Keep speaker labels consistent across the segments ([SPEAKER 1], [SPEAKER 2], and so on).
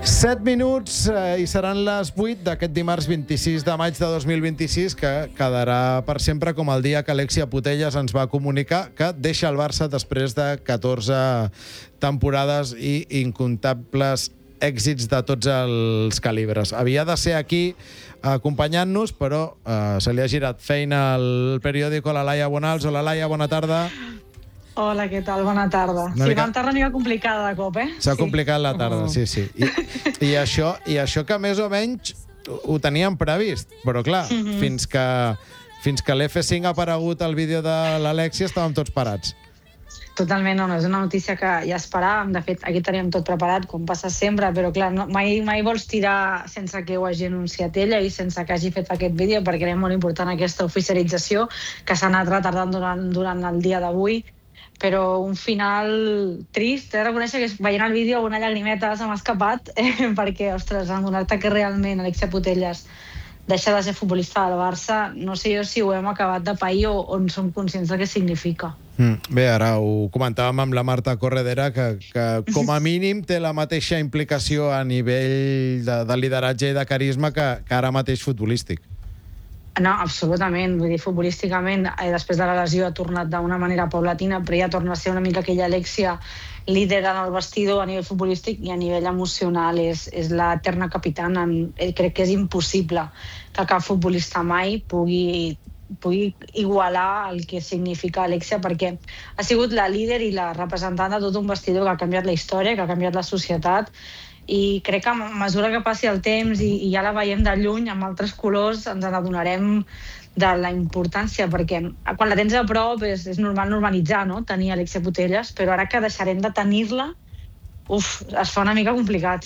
[SPEAKER 1] 7 minuts i seran les 8 d'aquest dimarts 26 de maig de 2026, que quedarà per sempre com el dia que Alexia Putellas ens va comunicar que deixa el Barça després de 14 temporades i incomptables èxits de tots els calibres. Havia de ser aquí acompanyant-nos, però se li ha girat feina al periòdico. La Laia Bonals. Hola, Laia, bona tarda.
[SPEAKER 2] Hola, què tal? Bona tarda. Sí, vam tarda una mica complicada de cop,
[SPEAKER 1] S'ha complicat la tarda, sí. I això que més o menys ho teníem previst, però clar, fins que l'F5 ha aparegut el vídeo de l'Alexia estàvem tots parats.
[SPEAKER 2] Totalment, no, és una notícia que ja esperàvem. De fet, aquí teníem tot preparat, com passa sempre, però clar, mai vols tirar sense que ho hagi anunciat ella i sense que hagi fet aquest vídeo, perquè era molt important aquesta oficialització que s'ha anat retardant durant el dia d'avui. Però un final trist. He de reconèixer que veient el vídeo una llagrimeta se m'ha escapat perquè, ostres, adonar-te que realment Alexia Putellas deixa de ser futbolista del Barça, no sé jo si ho hem acabat de pair o en som conscients del que significa.
[SPEAKER 1] Bé, ara ho comentàvem amb la Marta Corredera, que com a mínim té la mateixa implicació a nivell de lideratge i de carisma que ara mateix futbolístic.
[SPEAKER 2] No, absolutament. Vull dir, futbolísticament, després de la lesió ha tornat d'una manera paulatina, però ja torna a ser una mica aquella Alexia líder en el vestidor a nivell futbolístic i a nivell emocional. És l'eterna capitana. Crec que és impossible que cap futbolista mai pugui igualar el que significa Alexia, perquè ha sigut la líder i la representant de tot un vestidor que ha canviat la història, que ha canviat la societat. I crec que a mesura que passi el temps i ja la veiem de lluny amb altres colors ens n'adonarem de la importància, perquè quan la tens a prop és normal normalitzar, no?, tenir Alexia Putellas, però ara que deixarem de tenir-la, es fa una mica complicat.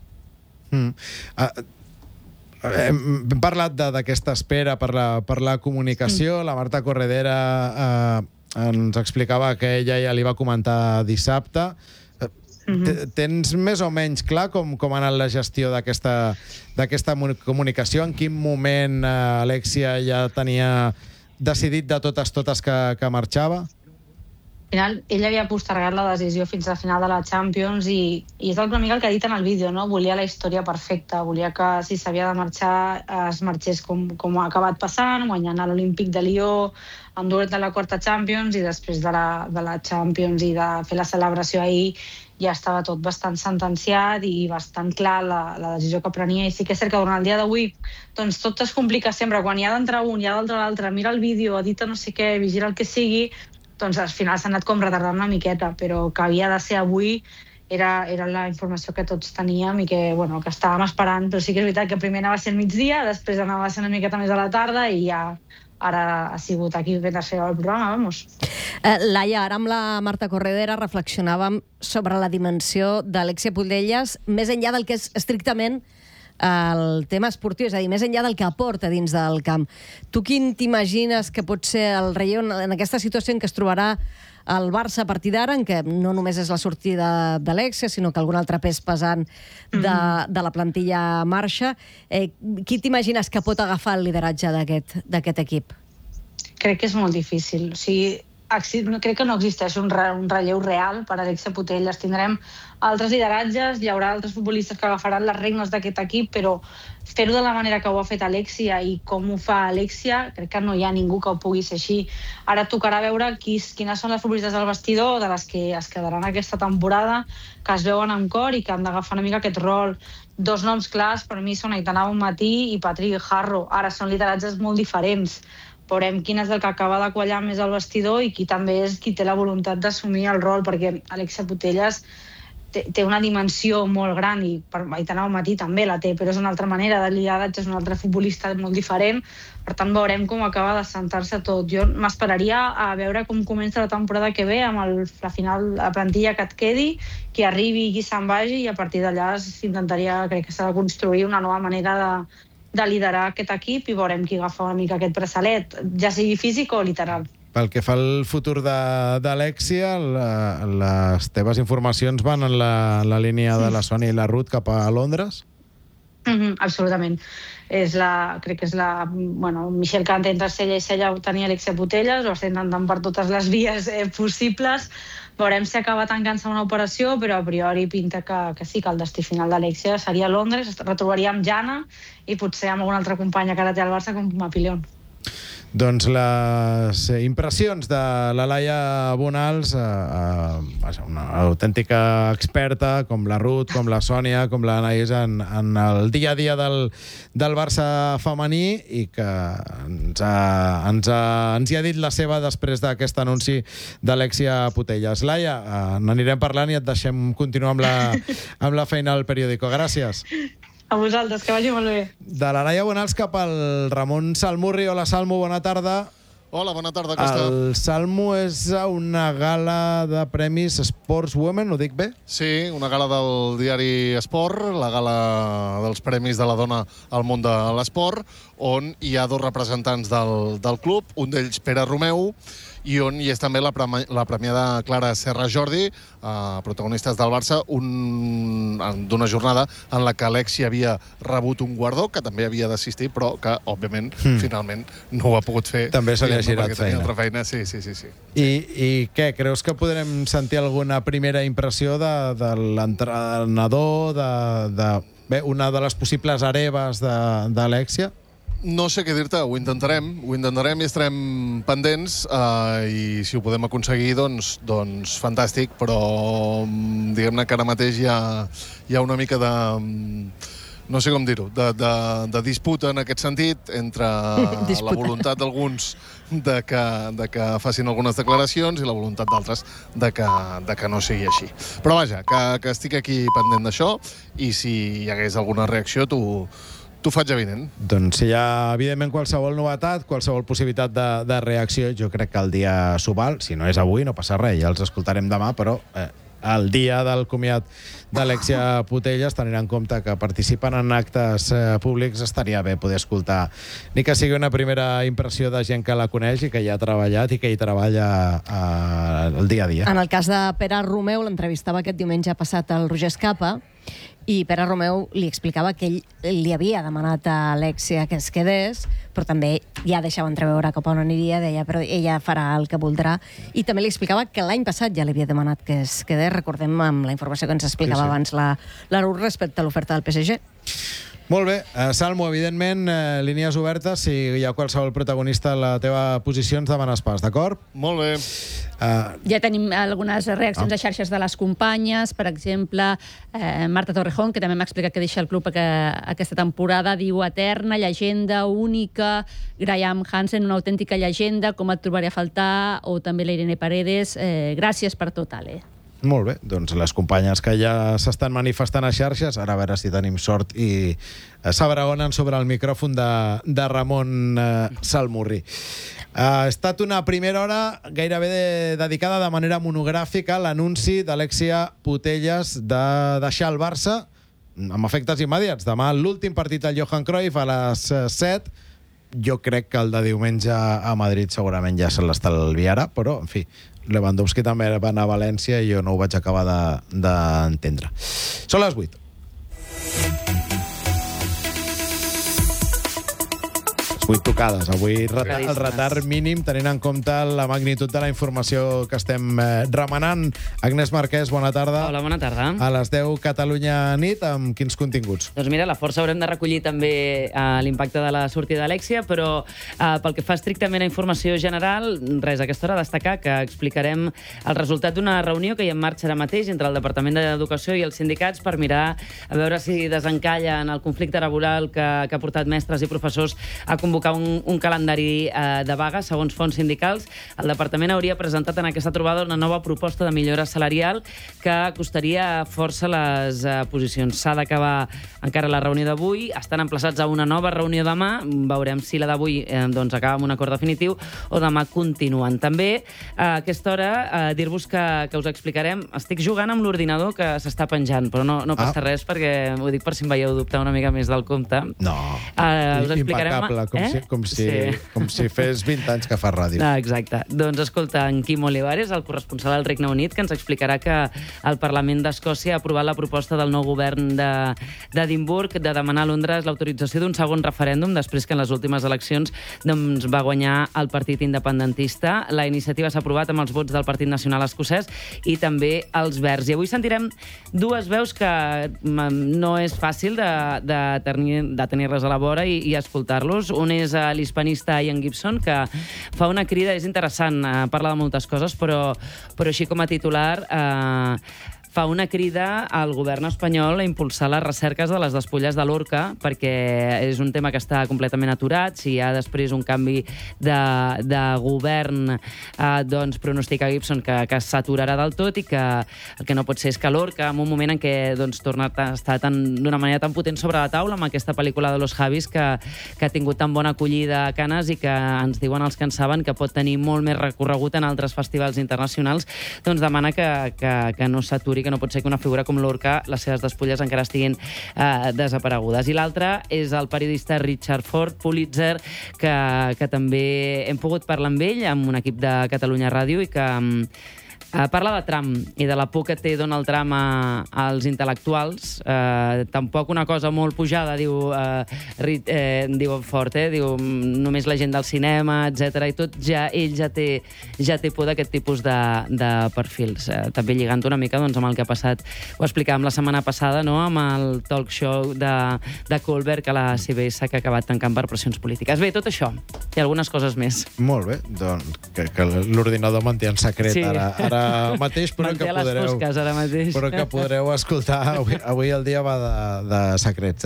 [SPEAKER 1] Hem parlat d'aquesta espera per la comunicació. La Marta Corredera ens explicava que ella ja li va comentar dissabte. Tens més o menys clar com ha anat la gestió d'aquesta comunicació? En quin moment Alexia ja tenia decidit de totes que marxava?
[SPEAKER 2] Al final, ella havia postergat la decisió fins al final de la Champions i és una mica el que ha dit en el vídeo, no? Volia la història perfecta, volia que si s'havia de marxar es marxés com ha acabat passant, guanyant a l'Olímpic de Lió, enduent la quarta Champions, i després de la Champions i de fer la celebració ahir ja estava tot bastant sentenciat i bastant clar la decisió que prenia. I sí que és cert que durant el dia d'avui doncs tot es complica sempre. Quan hi ha d'entrar un, hi ha d'entrar l'altre, mira el vídeo, edita no sé què, vigila el que sigui, doncs al final s'ha anat com retardant una miqueta, però que havia de ser avui era la informació que tots teníem i que estàvem esperant. Però sí que és veritat que primer anava a ser al migdia, després anava a ser una miqueta més a la tarda i ja ara ha sigut aquí ben a fer el programa, vamos.
[SPEAKER 3] Laia, ara amb la Marta Corredera reflexionàvem sobre la dimensió d'Alexia Putellas més enllà del que és estrictament el tema esportiu, és a dir, més enllà del que aporta dins del camp. Tu quin t'imagines que pot ser el relleu en aquesta situació en què es trobarà el Barça a partir d'ara, en què no només és la sortida d'Alexia, sinó que algun altre pes pesant de la plantilla marxa? Qui t'imagines que pot agafar el lideratge d'aquest equip?
[SPEAKER 2] Crec que és molt difícil. O sigui, crec que no existeix un relleu real per a Alexia Putellas. Tindrem altres lideratges, hi haurà altres futbolistes que agafaran les regnes d'aquest equip, però fer-ho de la manera que ho ha fet Alexia i com ho fa Alexia, crec que no hi ha ningú que ho pugui ser així. Ara tocarà veure quines són les futbolistes del vestidor, de les que es quedaran aquesta temporada, que es veuen amb cor i que han d'agafar una mica aquest rol. Dos noms clars per mi són Aitana Bonmatí i Patrick Harro. Ara són lideratges molt diferents. Veurem quin és el que acaba de quallar més al vestidor i qui també és qui té la voluntat d'assumir el rol, perquè Alexia Putellas té una dimensió molt gran i Aitana Bonmatí també la té, però és una altra manera de lideratge, és un altre futbolista molt diferent. Per tant, veurem com acaba de sentar-se tot. Jo m'esperaria a veure com comença la temporada que ve amb la final, la plantilla que et quedi, qui arribi i qui se'n vagi, i a partir d'allà s'intentaria, crec que s'ha de construir una nova manera de liderar aquest equip i veurem qui agafa una mica aquest braçalet, ja sigui físic o literal.
[SPEAKER 1] Pel que fa al futur d'Alexia, les teves informacions van en la línia de la Sònia i la Ruth cap a Londres?
[SPEAKER 2] Absolutament. Crec que és Michel Cante entre cella i cella tenir Alexia Putellas, ho està intentant per totes les vies possibles, Veurem si acaba tancant-se una operació, però a priori pinta que sí, que el destí final d'Alexia seria a Londres, es retrobaria amb Jana i potser amb alguna altra companya que ara té al Barça, com a Pilion.
[SPEAKER 1] Doncs les impressions de la Laia Bonals, una autèntica experta, com la Ruth, com la Sònia, com l'Anaïs, en el dia a dia del Barça femení, i que ens hi ha dit la seva després d'aquest anunci d'Alexia Putellas. Laia, n'anirem parlant i et deixem continuar amb la feina al periòdico. Gràcies.
[SPEAKER 2] A vosaltres, que vagi molt bé.
[SPEAKER 1] De la Laia Bonals cap al Ramon Salmurri. Hola, Salmo, bona tarda.
[SPEAKER 4] Hola, bona tarda, Costa.
[SPEAKER 1] El Salmo és a una gala de premis Sports Women, ho dic bé?
[SPEAKER 4] Sí, una gala del diari Esport, la gala dels premis de la dona al món de l'esport, on hi ha dos representants del club, un d'ells Pere Romeu, i on hi és també la premiada Clara Serra Jordi, protagonistes del Barça, d'una jornada en la que Alexia havia rebut un guardó, que també havia d'assistir, però que, òbviament, finalment no ho ha pogut fer.
[SPEAKER 1] També se li ha girat
[SPEAKER 4] feina. Sí.
[SPEAKER 1] I què, creus que podrem sentir alguna primera impressió de l'entrenador, de una de les possibles hereves d'Alexia?
[SPEAKER 4] No sé què dir-te, ho intentarem i estarem pendents, i si ho podem aconseguir, doncs fantàstic, però diguem-ne que ara mateix hi ha una mica de... no sé com dir-ho, de disputa en aquest sentit entre la voluntat d'alguns de que facin algunes declaracions i la voluntat d'altres de que no sigui així. Però vaja, que estic aquí pendent d'això, i si hi hagués alguna reacció t'ho faig evident.
[SPEAKER 1] Doncs si hi ha, evidentment, qualsevol novetat, qualsevol possibilitat de reacció, jo crec que el dia s'ho val. Si no és avui, no passa res, ja els escoltarem demà, però el dia del comiat d'Alexia Putellas, tenint en compte que participen en actes públics, estaria bé poder escoltar ni que sigui una primera impressió de gent que la coneix i que hi ha treballat i que hi treballa el dia a dia.
[SPEAKER 3] En el cas de Pere Romeu, l'entrevistava aquest diumenge passat al Roger Escapa, i Pere Romeu li explicava que ell li havia demanat a Alexia que es quedés, però també ja deixava entreveure cap on aniria, deia, però ella farà el que voldrà. I també li explicava que l'any passat ja li havia demanat que es quedés, recordem amb la informació que ens explicava abans la Ruth respecte a l'oferta del PSG.
[SPEAKER 1] Molt bé. Salmo, evidentment, línies obertes. Si hi ha qualsevol protagonista a la teva posició, ens demanes pas, d'acord?
[SPEAKER 4] Molt bé.
[SPEAKER 5] Ja tenim algunes reaccions a xarxes de les companyes. Per exemple, Marta Torrejón, que també m'ha explicat que deixa el club aquesta temporada, diu: eterna, llegenda, única. Graham Hansen, una autèntica llegenda, com et trobaré a faltar. O també la Irene Paredes, gràcies per tot, Ale.
[SPEAKER 1] Molt bé, doncs les companyes que ja s'estan manifestant a xarxes, ara a veure si tenim sort i s'abraonen sobre el micròfon de Ramon Salmurri. Ha estat una primera hora gairebé dedicada de manera monogràfica a l'anunci d'Alexia Putellas de deixar el Barça amb efectes immediats. Demà l'últim partit al Johan Cruyff a les 7. Jo crec que el de diumenge a Madrid segurament ja se l'estalviarà, però, en fi, Lewandowski també va anar a València i jo no ho vaig acabar d'entendre. Són les 8. 8 tocades. Avui el retard mínim, tenint en compte la magnitud de la informació que estem remenant. Agnès Marquès, bona tarda.
[SPEAKER 6] Hola, bona tarda.
[SPEAKER 1] A les 10 Catalunya nit, amb quins continguts?
[SPEAKER 6] Doncs mira, la força haurem de recollir també l'impacte de la sortida d'Alexia, però pel que fa estrictament a informació general, res, a aquesta hora destacar que explicarem el resultat d'una reunió que hi ha en marxa ara mateix entre el Departament d'Educació i els sindicats per mirar a veure si desencalla en el conflicte laboral que ha portat mestres i professors a convocar un calendari de vagues. Segons fonts sindicals, el departament hauria presentat en aquesta trobada una nova proposta de millora salarial que costaria força les posicions. S'ha d'acabar encara la reunió d'avui, estan emplaçats a una nova reunió demà, veurem si la d'avui acaba amb un acord definitiu o demà continuen. També a aquesta hora dir-vos que us explicarem, estic jugant amb l'ordinador que s'està penjant, però no passa res perquè ho dic per si em veieu dubtar una mica més del compte.
[SPEAKER 1] No,
[SPEAKER 6] us explicarem
[SPEAKER 1] impecable, com Com si fes 20 anys que fa ràdio.
[SPEAKER 6] Exacte. Doncs escolta, en Quim Olivares, el corresponsal al Regne Unit, que ens explicarà que el Parlament d'Escòcia ha aprovat la proposta del nou govern d'Edimburg de demanar a Londres l'autorització d'un segon referèndum després que en les últimes eleccions va guanyar el partit independentista. La iniciativa s'ha aprovat amb els vots del Partit Nacional Escocès i també els Verds. I avui sentirem dues veus que no és fàcil de tenir-les a la vora i escoltar-los. Un és l'hispanista Ian Gibson, que fa una crida, és interessant, parla de moltes coses, però així com a titular fa una crida al govern espanyol a impulsar les recerques de les despulles de l'Orca, perquè és un tema que està completament aturat. Si hi ha després un canvi de govern, doncs pronostica Gibson que s'aturarà del tot i que el que no pot ser és que l'Orca, en un moment en què torna a estar d'una manera tan potent sobre la taula, amb aquesta pel·lícula de Los Javis que ha tingut tan bona acollida a Canes i que ens diuen els que en saben que pot tenir molt més recorregut en altres festivals internacionals, doncs demana que no s'aturi, que no pot ser que una figura com l'Orca, les seves despulles encara estiguin desaparegudes. I l'altre és el periodista Richard Ford, Pulitzer, que també hem pogut parlar amb ell, amb un equip de Catalunya Ràdio, i que parla de Trump i de la por que té Donald Trump als intel·lectuals. Tampoc una cosa molt pujada, diu Ford, diu només la gent del cinema, etc. I tot ell ja té por d'aquest tipus de perfils. També lligant una mica amb el que ha passat, ho explicàvem la setmana passada, amb el talk show de Colbert, que la CBS que ha acabat tancant per pressions polítiques. Bé, tot això i algunes coses més.
[SPEAKER 1] Molt bé, doncs que l'ordinador manté en secret ara mateix, però que podreu escoltar. Avui el dia va de secrets.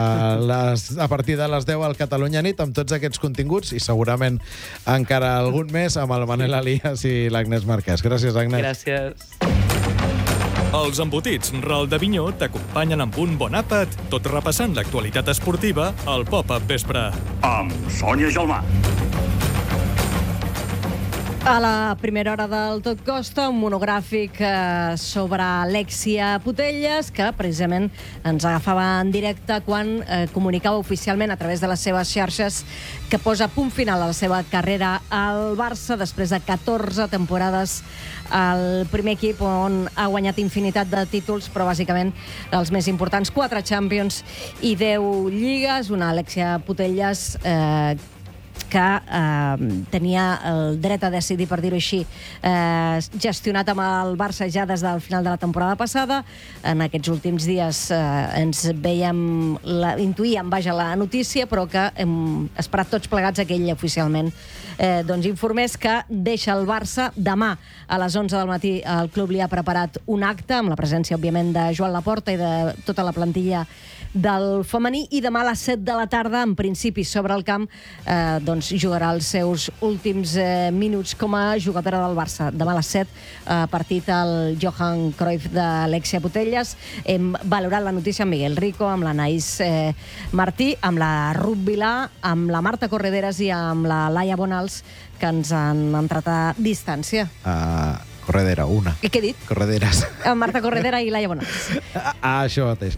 [SPEAKER 1] A partir de les 10 al Catalunya Nit, amb tots aquests continguts, i segurament encara algun més amb el Manel Elias i l'Agnès Marquès. Gràcies, Agnès.
[SPEAKER 6] Gràcies.
[SPEAKER 7] Els embotits Ral de Vinyó t'acompanyen amb un bon àpat, tot repassant l'actualitat esportiva al Pop-Up Vespre.
[SPEAKER 8] Amb Sònia Gelmà.
[SPEAKER 3] A la primera hora del Tot Costa, un monogràfic sobre Alexia Putellas, que precisament ens agafava en directe quan comunicava oficialment a través de les seves xarxes que posa punt final a la seva carrera al Barça després de 14 temporades al primer equip on ha guanyat infinitat de títols, però bàsicament els més importants, 4 Champions i 10 Lligues. Una Alexia Putellas que tenia el dret a decidir, per dir-ho així, gestionat amb el Barça ja des del final de la temporada passada. En aquests últims dies ens intuïem la notícia, però que hem esperat tots plegats que ell oficialment informés que deixa el Barça. Demà a les 11 del matí el club li ha preparat un acte amb la presència, òbviament, de Joan Laporta i de tota la plantilla del femení, i demà a les 7 de la tarda, en principi sobre el camp, jugarà els seus últims minuts com a jugadora del Barça. Demà a les 7, partit al Johan Cruyff d'Alexia Putellas. Hem valorat la notícia amb Miguel Rico, amb l'Anaïs Martí, amb la Ruth Vilà, amb la Marta Correderas i amb la Laia Bonals, que ens han entrat a distància.
[SPEAKER 1] Corredera, una.
[SPEAKER 3] I què he dit?
[SPEAKER 1] Correderas.
[SPEAKER 3] Marta Corredera i Laia Bonals.
[SPEAKER 1] Això mateix.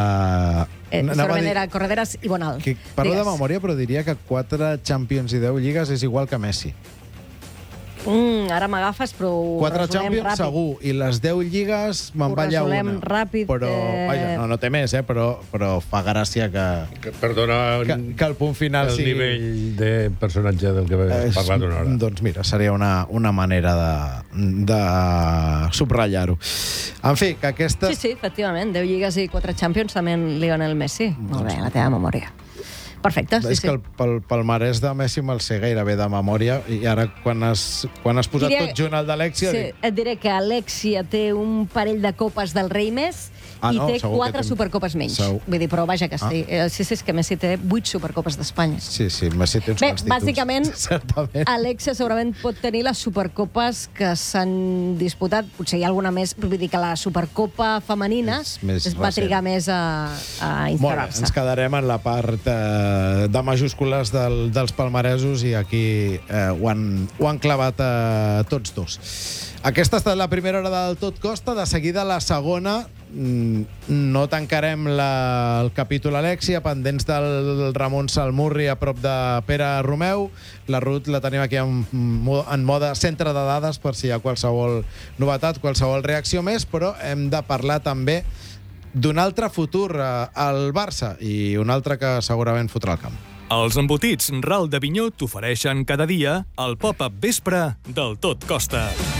[SPEAKER 3] Correderas i Bonal.
[SPEAKER 1] Parlo de memòria, però diria que 4 Champions i 10 Lligues és igual que Messi.
[SPEAKER 3] Ara m'agafes, però
[SPEAKER 1] 4
[SPEAKER 3] resolem
[SPEAKER 1] Champions
[SPEAKER 3] ràpid.
[SPEAKER 1] Segur, i les 10 Lligues me'n balla una.
[SPEAKER 3] Ho resolem ràpid.
[SPEAKER 1] Però, vaja, no té més, però fa gràcia que el punt final
[SPEAKER 9] el
[SPEAKER 1] sigui...
[SPEAKER 9] nivell de personatge del que has parlat una hora.
[SPEAKER 1] Doncs mira, seria una manera de subratllar-ho. En fi, que aquesta...
[SPEAKER 3] Sí, efectivament, 10 Lligues i 4 Champions també en Lionel Messi. Molt bé, la teva memòria. Perfecte, sí.
[SPEAKER 1] És que el palmarès de Messi me'l sé gairebé de memòria, i ara quan has posat tot junt el d'Alexia...
[SPEAKER 3] Sí, et diré que Alexia té un parell de copes del rei més i té 4 supercopes menys. Vull dir, però vaja que sí. Sí, és que Messi té 8 supercopes d'Espanya.
[SPEAKER 1] Sí, Messi té uns quants títols.
[SPEAKER 3] Bàsicament,
[SPEAKER 1] certament.
[SPEAKER 3] Alexia segurament pot tenir les supercopes que s'han disputat. Potser hi ha alguna més, vull dir que la supercopa femenina es va trigar més a instaurar-se.
[SPEAKER 1] Molt bé, ens quedarem en la part de majúscules dels palmaresos, i aquí ho han clavat tots dos. Aquesta ha estat la primera hora del Tot Costa. De seguida, la segona, no tancarem el capítol Alexia, pendents del Ramon Salmurri a prop de Pere Romeu. La Ruth la tenim aquí en mode centre de dades per si hi ha qualsevol novetat, qualsevol reacció més, però hem de parlar també d'un altre futur al Barça i un altre que segurament fotrà el camp.
[SPEAKER 7] Els embotits Ral de Vinyó t'ofereixen cada dia el pop-up vespre del Tot Costa.